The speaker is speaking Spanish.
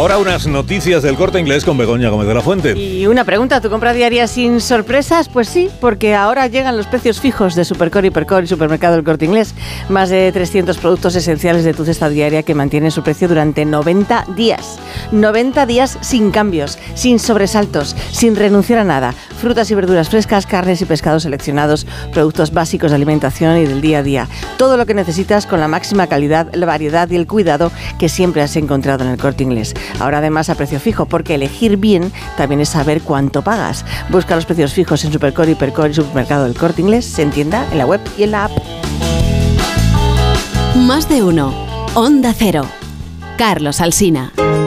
Ahora unas noticias del Corte Inglés con Begoña Gómez de la Fuente. Y una pregunta, ¿tu compra diaria sin sorpresas? Pues sí, porque ahora llegan los precios fijos de Supercore, Hipercor y Supermercado del Corte Inglés. Más de 300 productos esenciales de tu cesta diaria que mantienen su precio durante 90 días. 90 días sin cambios, sin sobresaltos, sin renunciar a nada. Frutas y verduras frescas, carnes y pescados seleccionados, productos básicos de alimentación y del día a día. Todo lo que necesitas con la máxima calidad, la variedad y el cuidado que siempre has encontrado en el Corte Inglés. Ahora además a precio fijo, porque elegir bien también es saber cuánto pagas. Busca los precios fijos en Supercore, Hipercor y Supermercado del Corte Inglés, en tienda, en la web y en la app. Más de uno. Onda Cero. Carlos Alsina.